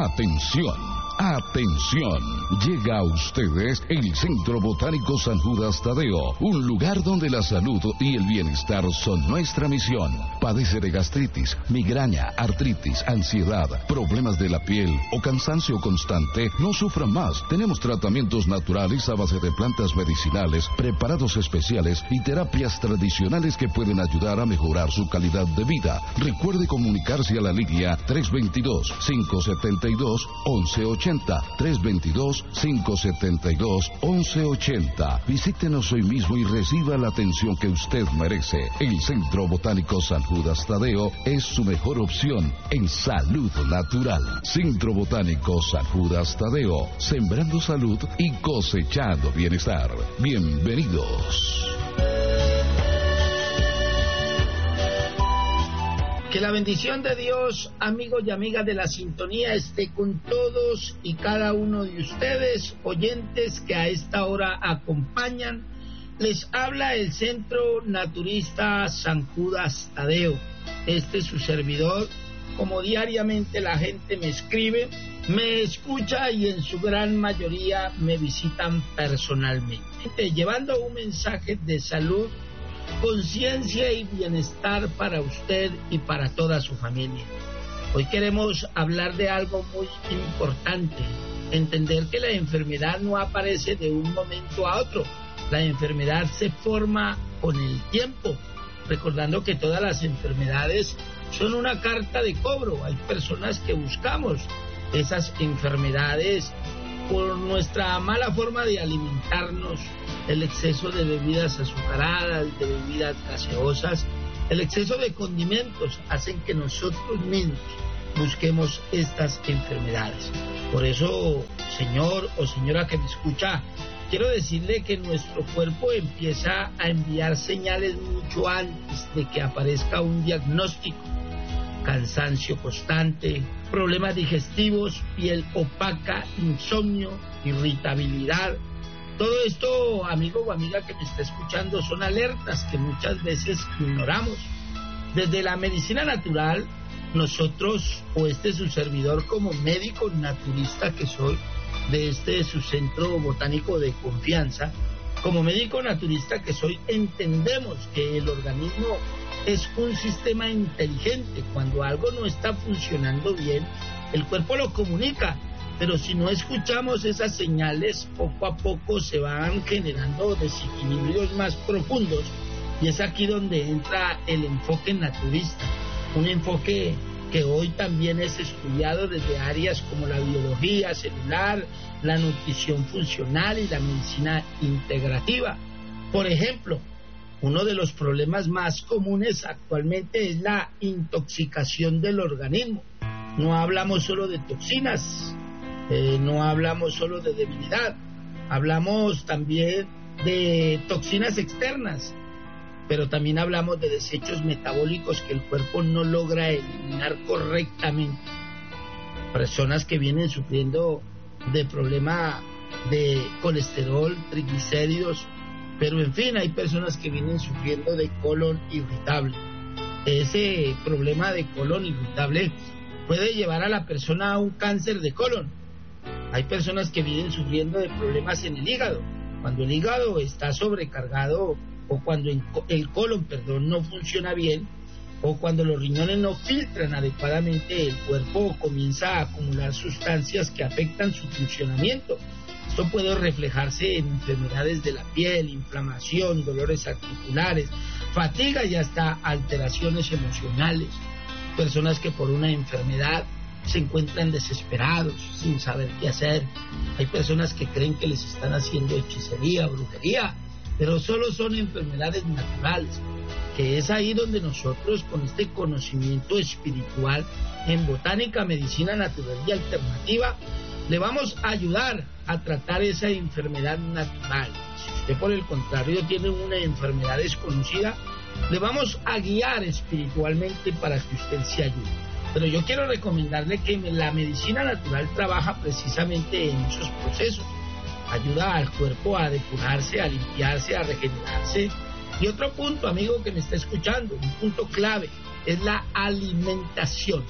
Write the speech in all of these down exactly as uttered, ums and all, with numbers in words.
Atención, atención, llega a ustedes el Centro Botánico San Judas Tadeo, un lugar donde la salud y el bienestar son nuestra misión. Padece de gastritis, migraña, artritis, ansiedad, problemas de la piel o cansancio constante, no sufra más. Tenemos tratamientos naturales a base de plantas medicinales, preparados especiales y terapias tradicionales que pueden ayudar a mejorar su calidad de vida. Recuerde comunicarse a la línea tres dos dos, cinco siete dos, once ochenta, tres dos dos, cinco siete dos, once ochenta. Visítenos hoy mismo y reciba la atención que usted merece. El Centro Botánico San Judas Tadeo es su mejor opción en salud natural. Centro Botánico San Judas Tadeo, sembrando salud y cosechando bienestar. Bienvenidos. Que la bendición de Dios, amigos y amigas de la sintonía, esté con todos y cada uno de ustedes, oyentes que a esta hora acompañan. Les habla el Centro Naturista San Judas Tadeo. Este es su servidor. Como diariamente la gente me escribe, me escucha y en su gran mayoría me visitan personalmente, llevando un mensaje de salud, conciencia y bienestar para usted y para toda su familia. Hoy queremos hablar de algo muy importante, entender que la enfermedad no aparece de un momento a otro, la enfermedad se forma con el tiempo, recordando que todas las enfermedades son una carta de cobro. Hay personas que buscamos esas enfermedades por nuestra mala forma de alimentarnos, el exceso de bebidas azucaradas, de bebidas gaseosas, el exceso de condimentos hacen que nosotros mismos busquemos estas enfermedades. Por eso, señor o señora que me escucha, quiero decirle que nuestro cuerpo empieza a enviar señales mucho antes de que aparezca un diagnóstico. Cansancio constante, problemas digestivos, piel opaca, insomnio, irritabilidad. Todo esto, amigo o amiga que me está escuchando, son alertas que muchas veces ignoramos. Desde la medicina natural, nosotros, o este su servidor como médico naturista que soy, de este su centro botánico de confianza, como médico naturista que soy, entendemos que el organismo es un sistema inteligente. Cuando algo no está funcionando bien, el cuerpo lo comunica, pero si no escuchamos esas señales, poco a poco se van generando desequilibrios más profundos, y es aquí donde entra el enfoque naturista, un enfoque que hoy también es estudiado desde áreas como la biología celular, la nutrición funcional y la medicina integrativa. Por ejemplo, uno de los problemas más comunes actualmente es la intoxicación del organismo. No hablamos solo de toxinas, eh, no hablamos solo de debilidad, hablamos también de toxinas externas, pero también hablamos de desechos metabólicos que el cuerpo no logra eliminar correctamente. Personas que vienen sufriendo de problema de colesterol, triglicéridos, pero en fin, hay personas que vienen sufriendo de colon irritable. Ese problema de colon irritable puede llevar a la persona a un cáncer de colon. Hay personas que vienen sufriendo de problemas en el hígado. Cuando el hígado está sobrecargado, o cuando el colon, perdón, no funciona bien, o cuando los riñones no filtran adecuadamente, el cuerpo comienza a acumular sustancias que afectan su funcionamiento. Esto puede reflejarse en enfermedades de la piel, inflamación, dolores articulares, fatiga y hasta alteraciones emocionales. Personas que por una enfermedad se encuentran desesperados, sin saber qué hacer. Hay personas que creen que les están haciendo hechicería, brujería, pero solo son enfermedades naturales, que es ahí donde nosotros, con este conocimiento espiritual en botánica, medicina natural y alternativa, le vamos a ayudar a tratar esa enfermedad natural. Si usted, por el contrario, tiene una enfermedad desconocida, le vamos a guiar espiritualmente para que usted se ayude. Pero yo quiero recomendarle que la medicina natural trabaja precisamente en esos procesos. Ayuda al cuerpo a depurarse, a limpiarse, a regenerarse. Y otro punto, amigo que me está escuchando, un punto clave, es la alimentación.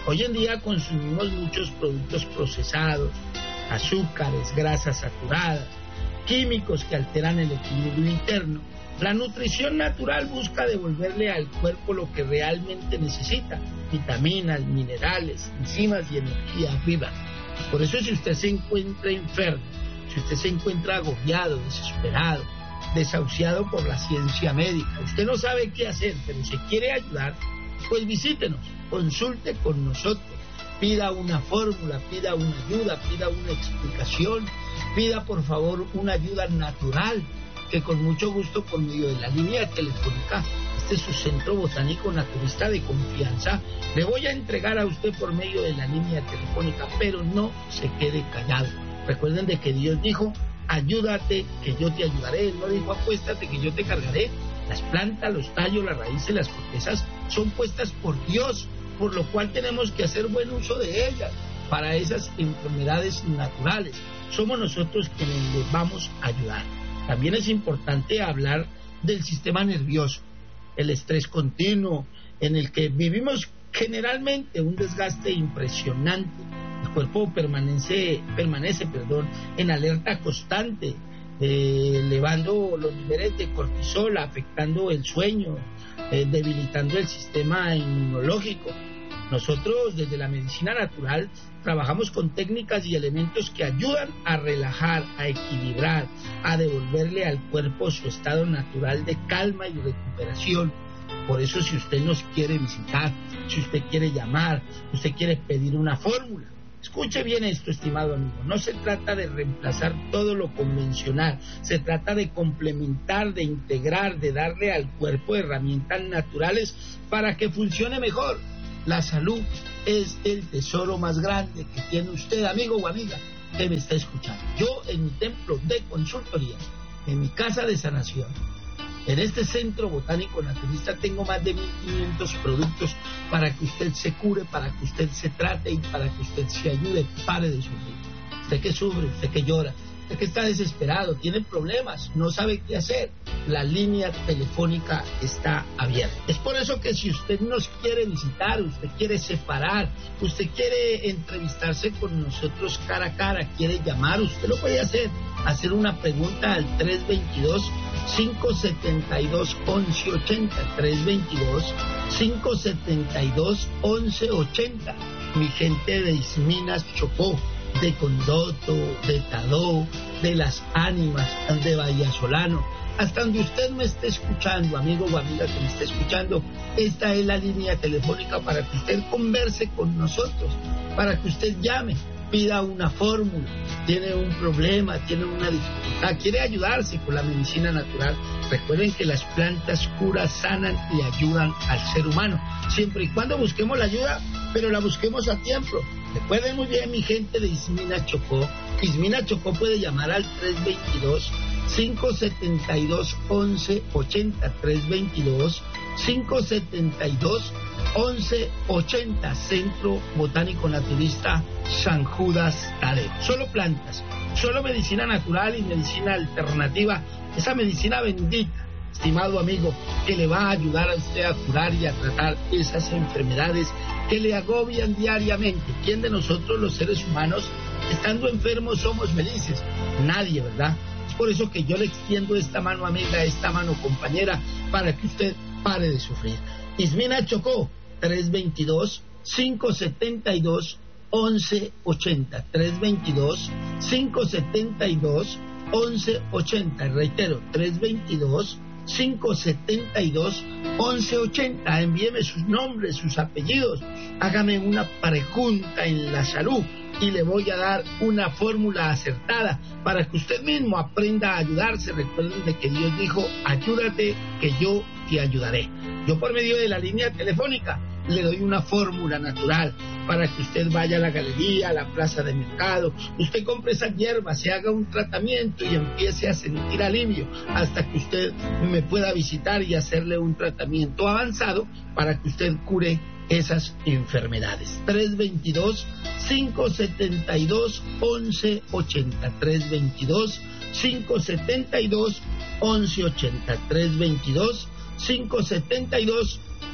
Hoy en día consumimos muchos productos procesados, azúcares, grasas saturadas, químicos que alteran el equilibrio interno. La nutrición natural busca devolverle al cuerpo lo que realmente necesita: vitaminas, minerales, enzimas y energía viva. Por eso, si usted se encuentra enfermo, si usted se encuentra agobiado, desesperado, desahuciado por la ciencia médica, usted no sabe qué hacer, pero se quiere ayudar, pues visítenos, consulte con nosotros, pida una fórmula, pida una ayuda, pida una explicación, pida por favor una ayuda natural, que con mucho gusto, por medio de la línea telefónica, este es su centro botánico naturista de confianza, le voy a entregar a usted por medio de la línea telefónica, pero no se quede callado. Recuerden de que Dios dijo: ayúdate que yo te ayudaré. Él no dijo: acuéstate que yo te cargaré. Las plantas, los tallos, las raíces, las cortezas son puestas por Dios, por lo cual tenemos que hacer buen uso de ellas para esas enfermedades naturales. Somos nosotros quienes les vamos a ayudar. También es importante hablar del sistema nervioso, el estrés continuo, en el que vivimos generalmente un desgaste impresionante. El cuerpo permanece, permanece perdón, en alerta constante, eh, elevando los niveles de cortisol, afectando el sueño, eh, debilitando el sistema inmunológico. Nosotros, desde la medicina natural, trabajamos con técnicas y elementos que ayudan a relajar, a equilibrar, a devolverle al cuerpo su estado natural de calma y recuperación. Por eso, si usted nos quiere visitar, si usted quiere llamar, usted quiere pedir una fórmula, escuche bien esto, estimado amigo. No se trata de reemplazar todo lo convencional, se trata de complementar, de integrar, de darle al cuerpo herramientas naturales para que funcione mejor. La salud es el tesoro más grande que tiene usted, amigo o amiga, que me está escuchando. Yo, en mi templo de consultoría, en mi casa de sanación, en este centro botánico naturista, tengo más de mil quinientos productos para que usted se cure, para que usted se trate y para que usted se ayude. Pare de sufrir. Usted que sufre, usted que llora, usted que está desesperado, tiene problemas, no sabe qué hacer, la línea telefónica está abierta. Es por eso que si usted nos quiere visitar, usted quiere separar, usted quiere entrevistarse con nosotros cara a cara, quiere llamar, usted lo puede hacer, hacer una pregunta al tres dos dos, cinco siete dos, uno uno ocho cero, tres dos dos, cinco siete dos, uno uno ocho cero. Mi gente de Isminas, Chocó, de Condoto, de Tadó, de Las Ánimas, de Vallasolano, hasta donde usted me esté escuchando, amigo o amiga que me esté escuchando, esta es la línea telefónica para que usted converse con nosotros, para que usted llame, pida una fórmula, tiene un problema, tiene una dificultad, quiere ayudarse con la medicina natural. Recuerden que las plantas curan, sanan y ayudan al ser humano, siempre y cuando busquemos la ayuda, pero la busquemos a tiempo. Recuerden muy bien, mi gente de Ismina Chocó, Ismina Chocó puede llamar al tres dos dos, cinco siete dos, uno uno ocho cero, tres dos dos, cinco siete dos, uno uno ocho cero, Centro Botánico Naturista San Judas Tadeo. Solo plantas, solo medicina natural y medicina alternativa, esa medicina bendita, estimado amigo, que le va a ayudar a usted a curar y a tratar esas enfermedades que le agobian diariamente. ¿Quién de nosotros los seres humanos, estando enfermos, somos felices? Nadie, ¿verdad? Es por eso que yo le extiendo esta mano amiga, esta mano compañera, para que usted pare de sufrir. Ismina Chocó, tres dos dos, cinco siete dos, uno uno ocho cero, tres dos dos, cinco siete dos, uno uno ocho cero. Reitero, tres dos dos, cinco siete dos, uno uno ocho cero. Envíeme sus nombres, sus apellidos, hágame una pregunta en la salud y le voy a dar una fórmula acertada para que usted mismo aprenda a ayudarse. Recuerden de que Dios dijo: ayúdate que yo te ayudaré. Yo, por medio de la línea telefónica, le doy una fórmula natural para que usted vaya a la galería, a la plaza de mercado, usted compre esa hierba, se haga un tratamiento y empiece a sentir alivio hasta que usted me pueda visitar y hacerle un tratamiento avanzado para que usted cure esas enfermedades. tres dos dos, cinco siete dos, uno uno ocho cero, tres dos dos, cinco siete dos, uno uno ocho cero, tres dos dos, cinco siete dos, uno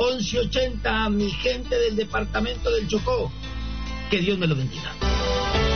once ochenta, mi gente del departamento del Chocó. Que Dios me lo bendiga.